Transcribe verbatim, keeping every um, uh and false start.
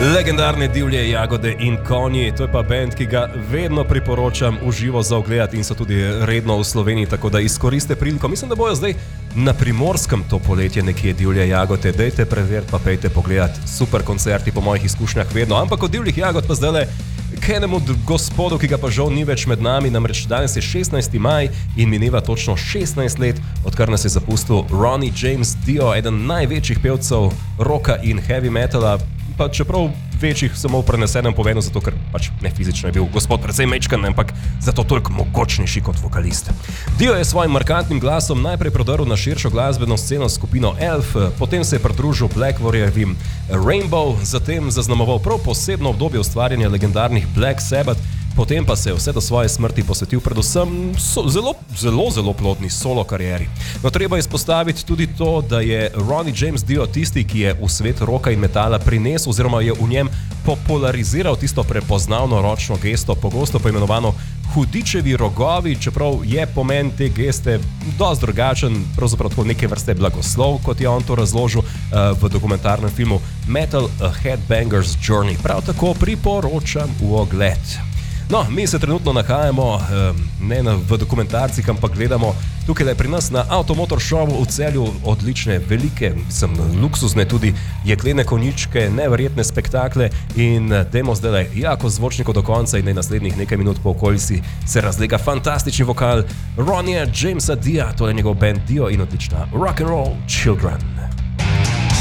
Legendarne divje jagode in konji, to je pa band, ki ga vedno priporočam v živo za ogled in so tudi redno v Sloveniji, tako da izkoriste priliko. Mislim, da bojo zdaj na Primorskem to poletje nekje divje jagode. Dejte preveriti, pa pejte pogledati. Super koncerti po mojih izkušnjah vedno. Ampak od divjih jagod pa zdajle k enemu gospodu, ki ga pa žal ni več med nami, namreč danes je šestnajsti maj in mineva točno šestnajst let, odkar nas je zapustil Ronnie James Dio, eden največjih pevcev rocka in heavy metala, pa čeprav večjih samo v prenesenem pomenu, zato ker pač ne fizično je bil gospod precej mečkan, ampak zato toliko mogočnejši kot vokalist. Dio je svojim markantnim glasom najprej prodrl na širšo glasbeno sceno s skupino Elf, potem se je pridružil Black Warriorjevim Rainbow, zatem zaznamoval prav posebno obdobje ustvarjanja legendarnih Black Sabbath, potem pa se je vse do svoje smrti posvetil predvsem so, zelo, zelo, zelo plodni solo karieri. No, treba izpostaviti tudi to, da je Ronnie James Dio tisti, ki je v svet rocka in metala prinesel oziroma je v njem populariziral tisto prepoznavno ročno gesto, pogosto poimenovano hudičevi rogovi, čeprav je pomen te geste dosti drugačen, pravzaprav tako neke vrste blagoslov, kot je on to razložil uh, v dokumentarnem filmu Metal: A Headbanger's Journey. Prav tako priporočam v ogled. No, mi se trenutno nahajamo ne v dokumentarcih, ampak gledamo tukaj le pri nas na Automotor Showu v Celju odlične, velike, sem luksuzne tudi jeklene konjičke, neverjetne spektakle in dajmo zdaj le jako zvočnikov do konca in naslednjih nekaj minut po okolici se razlega fantastični vokal Ronnie Jamesa Dia, to je njegov band Dio in odlična Rock and Roll Children.